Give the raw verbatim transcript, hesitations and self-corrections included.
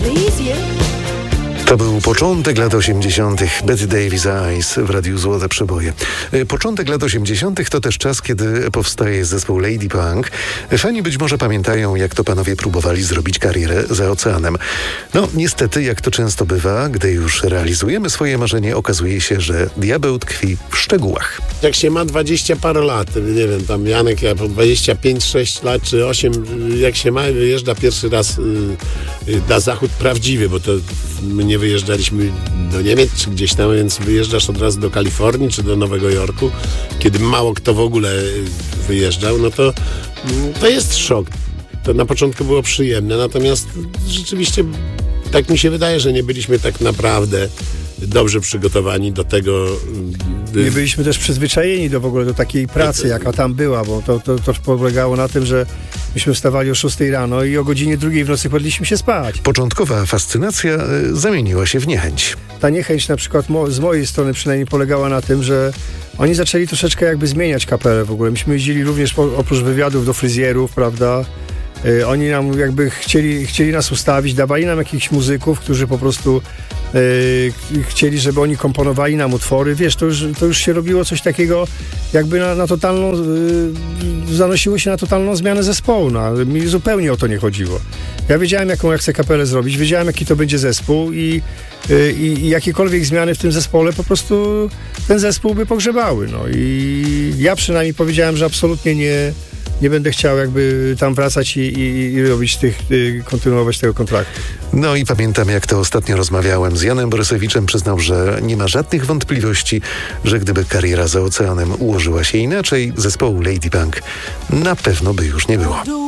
To był początek lat osiemdziesiątych. Bette Davis Eyes w Radiu Złote Przeboje. Początek lat osiemdziesiątych to też czas, kiedy powstaje zespół Lady Punk. Fani być może pamiętają, jak to panowie próbowali zrobić karierę za oceanem. No, niestety, jak to często bywa, gdy już realizujemy swoje marzenie, okazuje się, że diabeł tkwi w szczegółach. Jak się ma dwadzieścia parę lat, nie wiem, tam Janek ja po dwadzieścia pięć, sześć lat, czy osiem, jak się ma, wyjeżdża pierwszy raz yy, na zachód prawdziwy, bo to my nie wyjeżdżaliśmy do Niemiec czy gdzieś tam, więc wyjeżdżasz od razu do Kalifornii czy do Nowego Jorku, kiedy mało kto w ogóle wyjeżdżał, no to, to jest szok. To na początku było przyjemne, natomiast rzeczywiście tak mi się wydaje, że nie byliśmy tak naprawdę dobrze przygotowani do tego. Nie byliśmy też przyzwyczajeni do w ogóle do takiej pracy, jaka tam była, bo to, to, to polegało na tym, że myśmy wstawali o szóstej rano i o godzinie drugiej w nocy kładliśmy się spać. Początkowa fascynacja y, zamieniła się w niechęć. Ta niechęć na przykład mo- z mojej strony przynajmniej polegała na tym, że oni zaczęli troszeczkę jakby zmieniać kapelę w ogóle. Myśmy jeździli również po, oprócz wywiadów do fryzjerów, prawda? Y, oni nam jakby chcieli, chcieli nas ustawić, dawali nam jakichś muzyków, którzy po prostu Yy, chcieli, żeby oni komponowali nam utwory. Wiesz, to już, to już się robiło coś takiego, jakby na, na totalną, yy, zanosiło się na totalną zmianę zespołu. No, ale mi zupełnie o to nie chodziło. Ja wiedziałem, jaką ja chcę kapelę zrobić, wiedziałem, jaki to będzie zespół i, yy, i jakiekolwiek zmiany w tym zespole po prostu ten zespół by pogrzebały. No i ja przynajmniej powiedziałem, że absolutnie nie nie będę chciał jakby tam wracać i, i, i robić tych, y, kontynuować tego kontraktu. No i pamiętam, jak to ostatnio rozmawiałem z Janem Borysowiczem, przyznał, że nie ma żadnych wątpliwości, że gdyby kariera za oceanem ułożyła się inaczej, zespołu Lady Punk na pewno by już nie było.